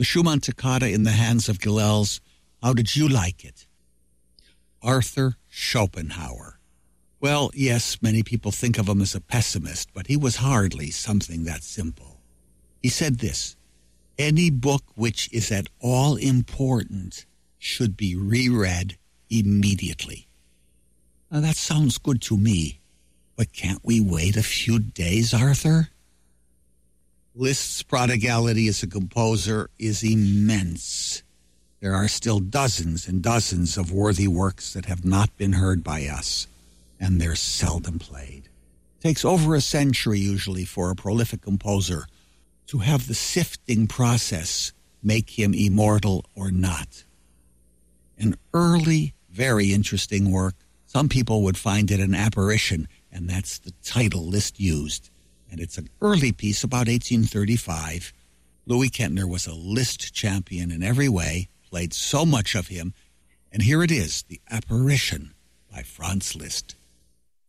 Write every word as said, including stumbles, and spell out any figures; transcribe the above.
The Schumann Toccata in the hands of Gilels. How did you like it? Arthur Schopenhauer. Well, yes, many people think of him as a pessimist, but he was hardly something that simple. He said this, any book which is at all important should be reread immediately. Now, that sounds good to me, but can't we wait a few days, Arthur? Liszt's prodigality as a composer is immense. There are still dozens and dozens of worthy works that have not been heard by us, and they're seldom played. It takes over a century usually for a prolific composer to have the sifting process make him immortal or not. An early, very interesting work, some people would find it an apparition, and that's the title Liszt used. And it's an early piece, about eighteen thirty-five. Louis Kentner was a Liszt champion in every way, played so much of him, and here it is, The Apparition by Franz Liszt.